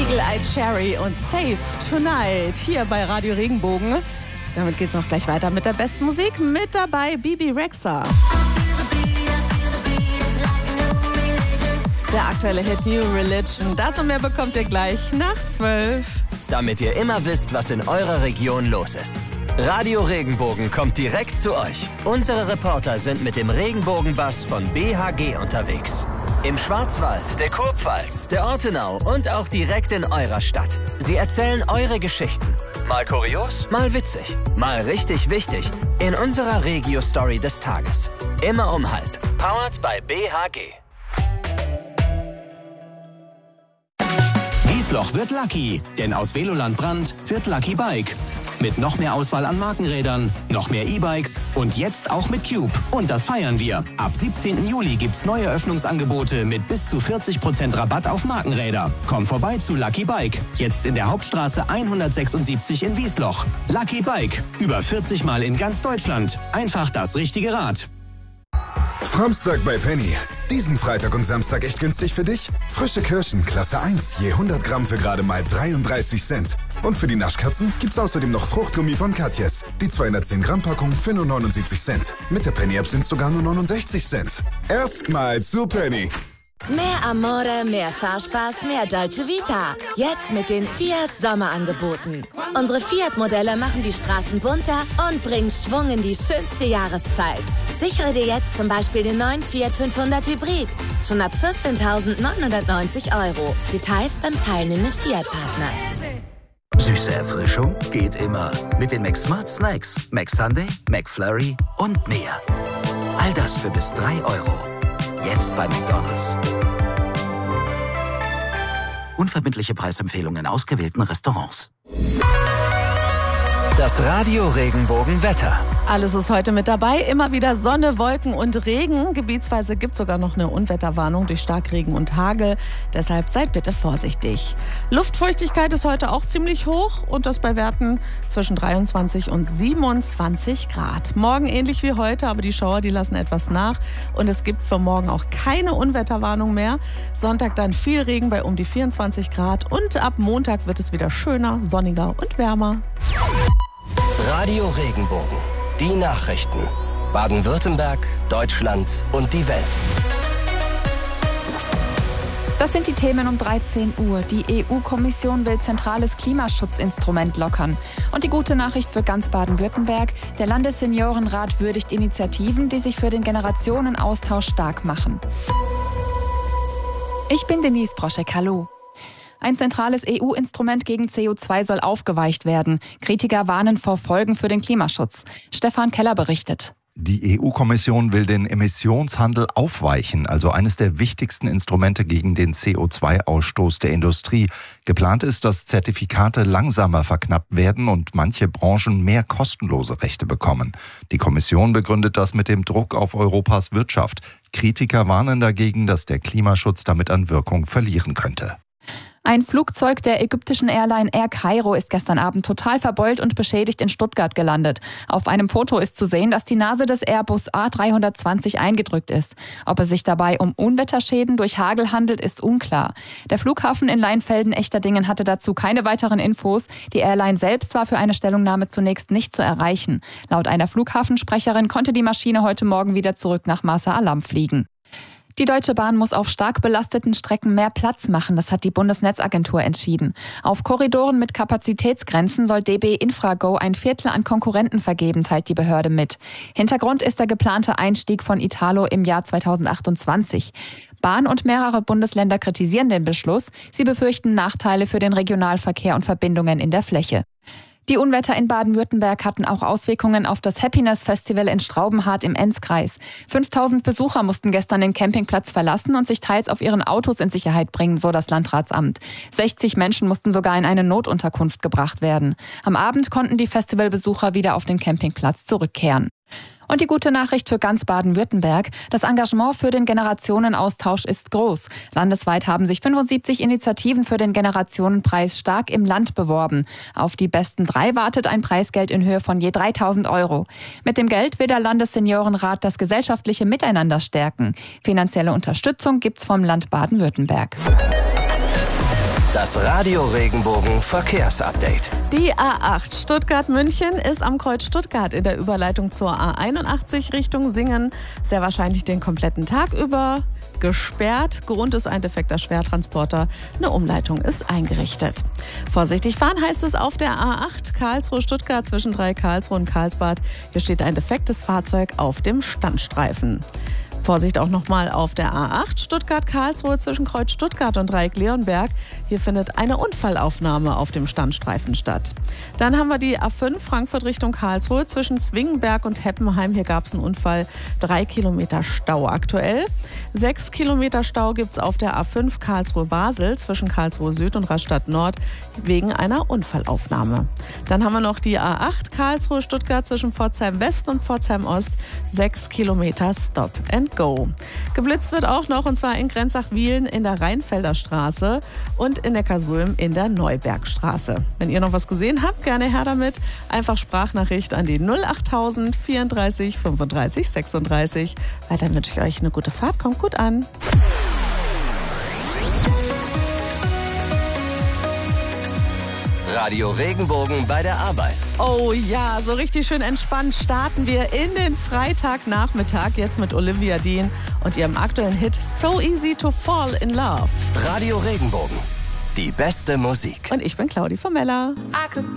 Eagle-Eye Cherry und Save Tonight hier bei Radio Regenbogen. Damit geht's noch gleich weiter mit der besten Musik. Mit dabei Bebe Rexha. Der aktuelle Hit New Religion. Das und mehr bekommt ihr gleich nach 12. Damit ihr immer wisst, was in eurer Region los ist. Radio Regenbogen kommt direkt zu euch. Unsere Reporter sind mit dem Regenbogenbus von BHG unterwegs. Im Schwarzwald, der Kurpfalz, der Ortenau und auch direkt in eurer Stadt. Sie erzählen eure Geschichten. Mal kurios, mal witzig, mal richtig wichtig. In unserer Regio-Story des Tages. Immer um 12:30. Powered by BHG. Wiesloch wird lucky, denn aus Veloland Brand wird Lucky Bike. Mit noch mehr Auswahl an Markenrädern, noch mehr E-Bikes und jetzt auch mit Cube. Und das feiern wir. Ab 17. Juli gibt's neue Öffnungsangebote mit bis zu 40% Rabatt auf Markenräder. Komm vorbei zu Lucky Bike. Jetzt in der Hauptstraße 176 in Wiesloch. Lucky Bike. Über 40 Mal in ganz Deutschland. Einfach das richtige Rad. Framstag bei Penny. Diesen Freitag und Samstag echt günstig für dich? Frische Kirschen, Klasse 1, je 100 Gramm für gerade mal 33 Cent. Und für die Naschkatzen gibt's außerdem noch Fruchtgummi von Katjes. Die 210 Gramm Packung für nur 79 Cent. Mit der Penny-App sind's sogar nur 69 Cent. Erstmal zu Penny. Mehr Amore, mehr Fahrspaß, mehr Dolce Vita. Jetzt mit den Fiat Sommerangeboten. Unsere Fiat-Modelle machen die Straßen bunter und bringen Schwung in die schönste Jahreszeit. Sichere dir jetzt zum Beispiel den neuen Fiat 500 Hybrid. Schon ab 14.990 €. Details beim teilnehmenden Fiat-Partner. Süße Erfrischung geht immer. Mit den McSmart Snacks, McSunday, McFlurry und mehr. All das für bis 3 €. Jetzt bei McDonald's. Unverbindliche Preisempfehlungen in ausgewählten Restaurants. Das Radio Regenbogen Wetter. Alles ist heute mit dabei. Immer wieder Sonne, Wolken und Regen. Gebietsweise gibt es sogar noch eine Unwetterwarnung durch Starkregen und Hagel. Deshalb seid bitte vorsichtig. Luftfeuchtigkeit ist heute auch ziemlich hoch und das bei Werten zwischen 23 und 27 Grad. Morgen ähnlich wie heute, aber die Schauer, die lassen etwas nach. Und es gibt für morgen auch keine Unwetterwarnung mehr. Sonntag dann viel Regen bei um die 24 Grad. Und ab Montag wird es wieder schöner, sonniger und wärmer. Radio Regenbogen. Die Nachrichten. Baden-Württemberg, Deutschland und die Welt. Das sind die Themen um 13 Uhr. Die EU-Kommission will zentrales Klimaschutzinstrument lockern. Und die gute Nachricht für ganz Baden-Württemberg: Der Landesseniorenrat würdigt Initiativen, die sich für den Generationenaustausch stark machen. Ich bin Denise Broschek, hallo. Ein zentrales EU-Instrument gegen CO2 soll aufgeweicht werden. Kritiker warnen vor Folgen für den Klimaschutz. Stefan Keller berichtet. Die EU-Kommission will den Emissionshandel aufweichen, also eines der wichtigsten Instrumente gegen den CO2-Ausstoß der Industrie. Geplant ist, dass Zertifikate langsamer verknappt werden und manche Branchen mehr kostenlose Rechte bekommen. Die Kommission begründet das mit dem Druck auf Europas Wirtschaft. Kritiker warnen dagegen, dass der Klimaschutz damit an Wirkung verlieren könnte. Ein Flugzeug der ägyptischen Airline Air Cairo ist gestern Abend total verbeult und beschädigt in Stuttgart gelandet. Auf einem Foto ist zu sehen, dass die Nase des Airbus A320 eingedrückt ist. Ob es sich dabei um Unwetterschäden durch Hagel handelt, ist unklar. Der Flughafen in Leinfelden-Echterdingen hatte dazu keine weiteren Infos. Die Airline selbst war für eine Stellungnahme zunächst nicht zu erreichen. Laut einer Flughafensprecherin konnte die Maschine heute Morgen wieder zurück nach Marsa Alam fliegen. Die Deutsche Bahn muss auf stark belasteten Strecken mehr Platz machen, das hat die Bundesnetzagentur entschieden. Auf Korridoren mit Kapazitätsgrenzen soll DB Infrago ein Viertel an Konkurrenten vergeben, teilt die Behörde mit. Hintergrund ist der geplante Einstieg von Italo im Jahr 2028. Bahn und mehrere Bundesländer kritisieren den Beschluss. Sie befürchten Nachteile für den Regionalverkehr und Verbindungen in der Fläche. Die Unwetter in Baden-Württemberg hatten auch Auswirkungen auf das Happiness Festival in Straubenhardt im Enzkreis. 5000 Besucher mussten gestern den Campingplatz verlassen und sich teils auf ihren Autos in Sicherheit bringen, so das Landratsamt. 60 Menschen mussten sogar in eine Notunterkunft gebracht werden. Am Abend konnten die Festivalbesucher wieder auf den Campingplatz zurückkehren. Und die gute Nachricht für ganz Baden-Württemberg: Das Engagement für den Generationenaustausch ist groß. Landesweit haben sich 75 Initiativen für den Generationenpreis stark im Land beworben. Auf die besten 3 wartet ein Preisgeld in Höhe von je 3.000 €. Mit dem Geld will der Landesseniorenrat das gesellschaftliche Miteinander stärken. Finanzielle Unterstützung gibt's vom Land Baden-Württemberg. Das Das Radio Regenbogen Verkehrsupdate. Die A8 Stuttgart-München ist am Kreuz Stuttgart in der Überleitung zur A81 Richtung Singen sehr wahrscheinlich den kompletten Tag über gesperrt. Grund ist ein defekter Schwertransporter. Eine Umleitung ist eingerichtet. Vorsichtig fahren heißt es auf der A8 Karlsruhe-Stuttgart zwischen 3 Karlsruhe und Karlsbad. Hier steht ein defektes Fahrzeug auf dem Standstreifen. Vorsicht auch nochmal auf der A8 Stuttgart-Karlsruhe zwischen Kreuz Stuttgart und Dreieck-Leonberg. Hier findet eine Unfallaufnahme auf dem Standstreifen statt. Dann haben wir die A5 Frankfurt Richtung Karlsruhe zwischen Zwingenberg und Heppenheim. Hier gab es einen Unfall. 3 Kilometer Stau aktuell. 6 Kilometer Stau gibt es auf der A5 Karlsruhe-Basel zwischen Karlsruhe Süd und Rastatt Nord wegen einer Unfallaufnahme. Dann haben wir noch die A8 Karlsruhe-Stuttgart zwischen Pforzheim West und Pforzheim Ost. 6 Kilometer Stop and Go. Geblitzt wird auch noch, und zwar in Grenzach-Wiehlen in der Rheinfelder Straße und in Neckarsulm in der Neubergstraße. Wenn ihr noch was gesehen habt, gerne her damit. Einfach Sprachnachricht an die 08000 34 35 36. Weiter wünsche ich euch eine gute Fahrt. Kommt gut an. Radio Regenbogen bei der Arbeit. Oh ja, so richtig schön entspannt starten wir in den Freitagnachmittag jetzt mit Olivia Dean und ihrem aktuellen Hit So Easy to Fall in Love. Radio Regenbogen, die beste Musik. Und ich bin Claudi Formella. I could